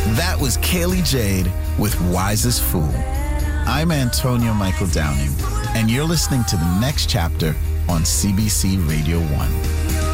That was Kaylee Jade with Wisest Fool. I'm Antonio Michael Downing, and you're listening to the next chapter on CBC Radio 1.